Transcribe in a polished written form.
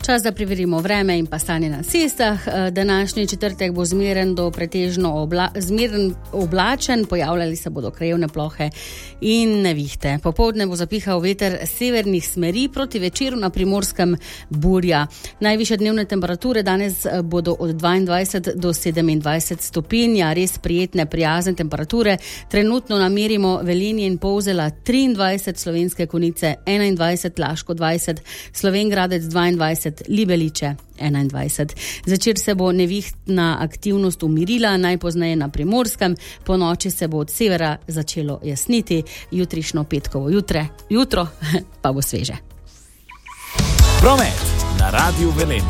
Čas, da preverimo vreme in pa stanje na cestah. Današnji četrtek bo zmeren do pretežno zmeren oblačen, pojavljali se bodo krajevne plohe in nevihte. Popoldne bo zapihal veter severnih smeri, proti večeru na Primorskem burja. Najvišje dnevne temperature danes bodo od 22 do 27 stopinj, res prijetne, prijazne temperature. Trenutno namerimo Velenje in Polzela 23, Slovenske Konjice 21, Laško 20, Slovenjgradec 22, Libeliče 21. Zvečer se bo nevihtna aktivnost umirila, najpozneje na Primorskem, po noči se bo od severa začelo jasniti, jutrišnjo petkovo jutro pa bo sveže. Promet na Radiu Velenje.